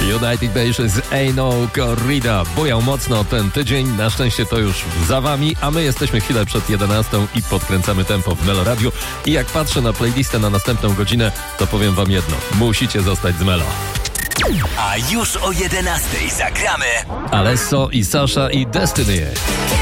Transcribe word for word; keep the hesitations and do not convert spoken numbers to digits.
United Nations Ain't No Corrida. Bujał mocno ten tydzień, na szczęście to już za wami, a my jesteśmy chwilę przed jedenastą i podkręcamy tempo w Melo Radio. I jak patrzę na playlistę na następną godzinę, to powiem wam jedno, musicie zostać z Melo. A już o jedenastej zagramy Alesso i Sasha i Destiny.